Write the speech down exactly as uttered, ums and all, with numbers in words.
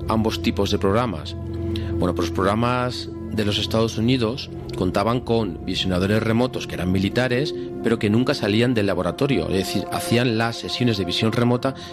ambos tipos de programas? Bueno, pues los programas de los Estados Unidos contaban con visionadores remotos que eran militares, pero que nunca salían del laboratorio, es decir, hacían las sesiones de visión remota